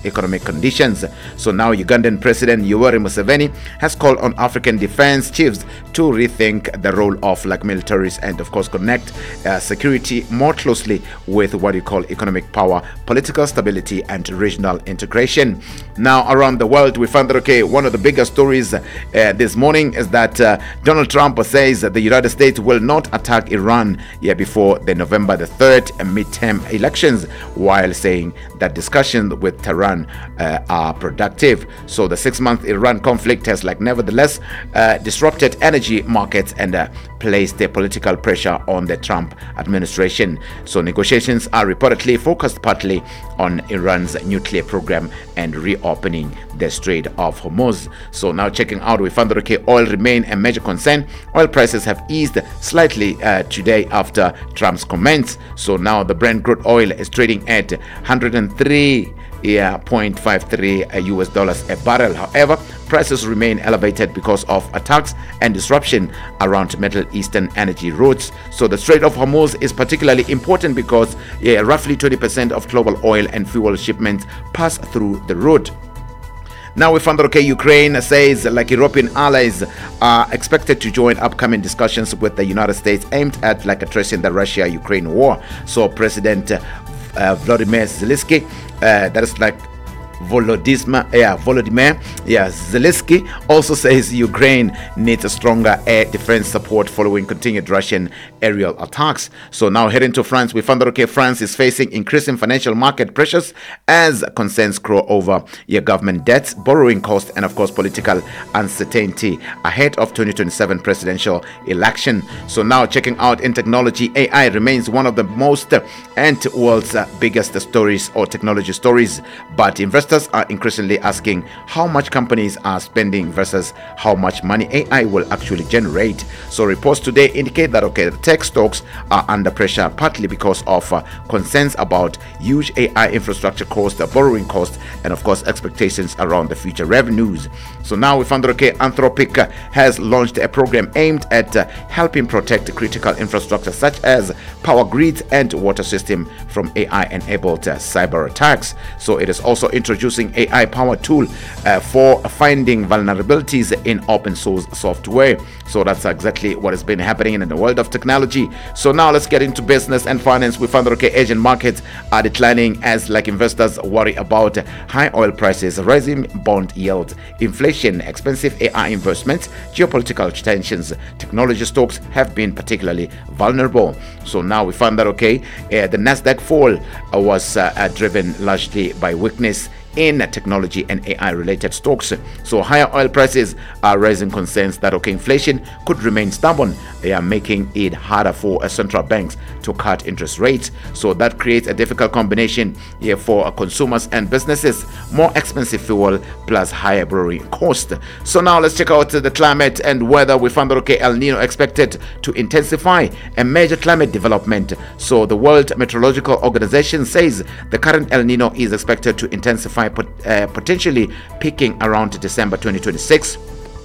economic conditions. So now Ugandan President Yoweri Museveni has called on African defense chiefs to rethink the role of militaries and of course connect security more closely with what you call economic power, political stability and regional integration. Now around the world, we found that one of the biggest stories this morning is that Donald Trump says that the United States will not attack Iran before the November the 3rd midterm elections, while saying that discussions with Tehran are productive. So the 6-month Iran conflict has nevertheless disrupted energy markets and placed political pressure on the Trump administration. So negotiations are reportedly focused partly on Iran's nuclear program and reopening the Strait of Hormuz. So now checking out, we found that oil remain a major concern. Oil prices have eased slightly today after Trump's comments. So now the Brent crude oil is trading at 103.53 US dollars a barrel. However, prices remain elevated because of attacks and disruption around Middle Eastern energy routes. So the Strait of Hormuz is particularly important because roughly 20% of global oil and fuel shipments pass through the route. Now we found that Ukraine says European allies are expected to join upcoming discussions with the United States aimed at addressing the Russia-Ukraine war. So President Volodymyr Zelensky, that is Volodymyr Zelensky also says Ukraine needs a stronger air defense support following continued Russian aerial attacks. So now heading to France, we found that France is facing increasing financial market pressures as concerns grow over government debts, borrowing costs, and of course political uncertainty ahead of 2027 presidential election. So now checking out in technology, AI remains one of the most and world's biggest stories or technology stories, but investors are increasingly asking how much companies are spending versus how much money AI will actually generate. So reports today indicate that the tech stocks are under pressure partly because of concerns about huge AI infrastructure costs, borrowing costs, and of course expectations around the future revenues. So now we found that Anthropic has launched a program aimed at helping protect critical infrastructure such as power grids and water system from AI-enabled cyber attacks. So it is also introducing AI-powered tool for finding vulnerabilities in open source software. So that's exactly what has been happening in the world of technology. So now let's get into business and finance. We found that Asian markets are declining as investors worry about high oil prices, rising bond yields, inflation, expensive AI investments, geopolitical tensions. Technology stocks have been particularly vulnerable. So now we found that the Nasdaq fall was driven largely by weakness in technology and AI related stocks. So higher oil prices are raising concerns that inflation could remain stubborn. They are making it harder for central banks to cut interest rates. So that creates a difficult combination for consumers and businesses. More expensive fuel plus higher borrowing cost. So now let's check out the climate and weather. We found that El Nino expected to intensify, a major climate development. So the World Meteorological Organization says the current El Nino is expected to intensify, potentially peaking around December 2026,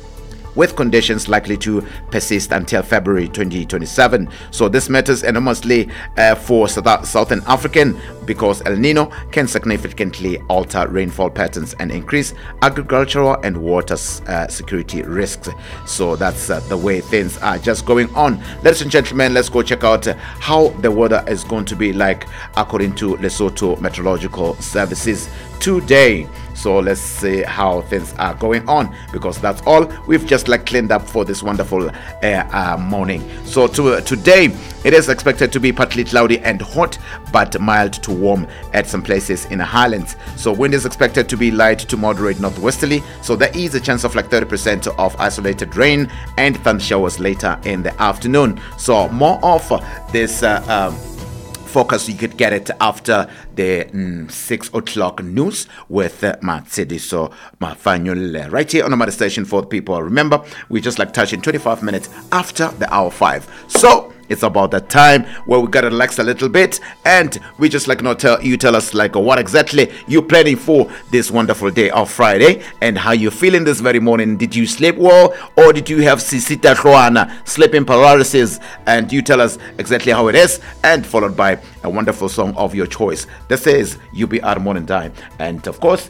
with conditions likely to persist until February 2027. So this matters enormously for Southern African because El Nino can significantly alter rainfall patterns and increase agricultural and water security risks. So that's the way things are just going on. Ladies and gentlemen, let's go check out how the weather is going to be like according to Lesotho Meteorological Services today. So let's see how things are going on, because that's all we've just cleaned up for this wonderful morning. So today it is expected to be partly cloudy and hot, but mild to warm at some places in the highlands. So wind is expected to be light to moderate northwesterly. So there is a chance of 30% of isolated rain and thunder showers later in the afternoon. So more of this focus, you could get it after the 6 o'clock news with Matsediso Mafanyul right here on the Mother Station for the people. Remember, we just touching 25 minutes after the hour 5. So it's about that time where we gotta relax a little bit, and we just tell us what exactly you're planning for this wonderful day of Friday and how you're feeling this very morning. Did you sleep well, or did you have sisita khloana, sleeping paralysis? And you tell us exactly how it is, and followed by a wonderful song of your choice. This is UBR Morning Time, and of course